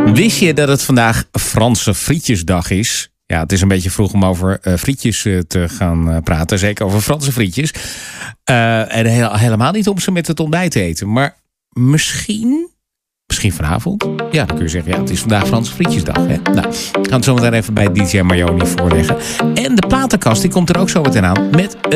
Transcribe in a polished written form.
Wist je dat het vandaag Franse frietjesdag is? Ja, het is een beetje vroeg om over frietjes te gaan praten. Zeker over Franse frietjes. En helemaal niet om ze met het ontbijt te eten. Maar misschien vanavond. Ja, dan kun je zeggen, ja, het is vandaag Franse frietjesdag. Hè? Nou, ik ga het zo meteen even bij DJ Marioni voorleggen. En de platenkast, die komt er ook zo meteen aan met